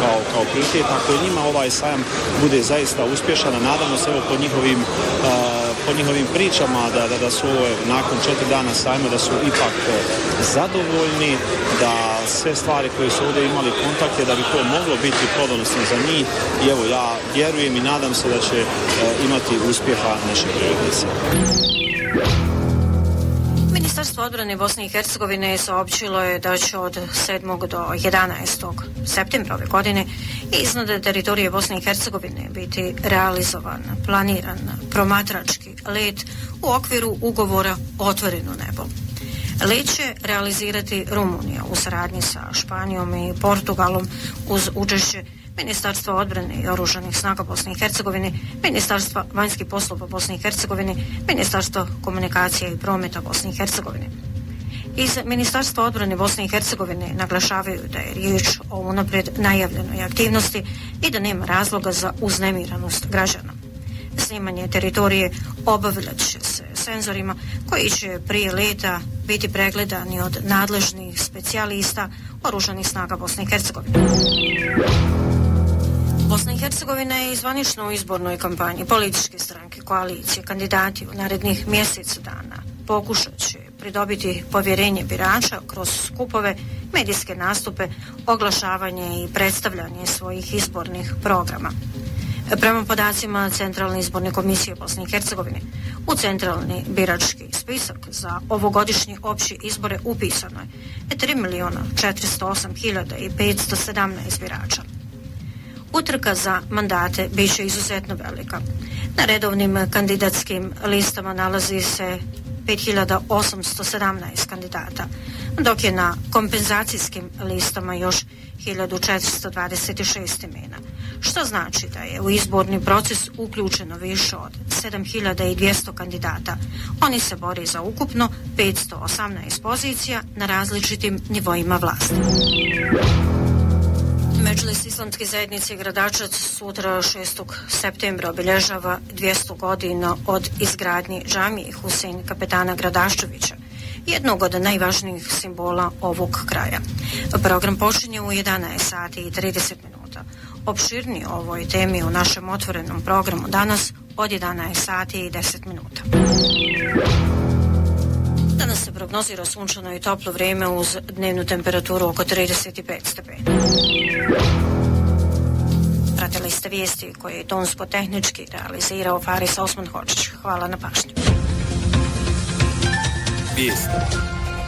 kao prioritet. Ako je njima ovaj sajam bude zaista uspješan, nadamo se po njihovim pričama da su nakon 4 dana sajma da su ipak zadovoljni, da sve stvari koje su ovdje imali kontakte, da bi to moglo biti plodonosno za njih. I evo, ja vjerujem i nadam se da će imati uspjeha naše prirodnice. Ministarstvo odbrane Bosne i Hercegovine saopćilo je da će od 7. do 11. septembra ove godine iznad teritorije Bosne i Hercegovine biti realizovan, planiran promatrački let u okviru ugovora Otvoreno nebo. Let će realizirati Rumunija u saradnji sa Španijom i Portugalom uz učešće Ministarstva odbrane i oružanih snaga Bosne i Hercegovine, Ministarstva vanjskih poslova Bosne i Hercegovine, Ministarstva komunikacija i prometa Bosne i Hercegovine. Iz Ministarstva odbrane Bosne i Hercegovine naglašavaju da je riječ o unaprijed najavljenoj aktivnosti i da nema razloga za uznemiranost građana. Snimanje teritorije obavljat će se senzorima koji će prije leta biti pregledani od nadležnih specijalista oružanih snaga Bosne i Hercegovine. Bosna i Hercegovina je zvanično u izbornoj kampanji. Političke stranke, koalicije, kandidati u narednih mjesec dana pokušat će pridobiti povjerenje birača kroz skupove, medijske nastupe, oglašavanje i predstavljanje svojih izbornih programa. Prema podacima Centralne izborne komisije Bosne i Hercegovine, u centralni birački spisak za ovogodišnje opće izbore upisano je 3.408.517 birača. Utrka za mandate bit će izuzetno velika. Na redovnim kandidatskim listama nalazi se 5.817 kandidata, dok je na kompenzacijskim listama još 1.426 imena, što znači da je u izborni proces uključeno više od 7.200 kandidata. Oni se bore za ukupno 518 pozicija na različitim nivoima vlasti. Medžlis Islamske zajednice Gradačac sutra 6. septembra obilježava 200 godina od izgradnje džamije Husein kapetana Gradaščevića, jednog od najvažnijih simbola ovog kraja. Program počinje u 11 sati i 30 minuta. Opširnije o ovoj temi u našem otvorenom programu danas od 11 sati i 10 minuta. Danas se prognozira sunčano i toplo vrijeme uz dnevnu temperaturu oko 35 stepeni. Pratili ste vijesti koje je tonsko-tehnički realizirao Faris Osman Hočić. Hvala na pažnju. Vijesti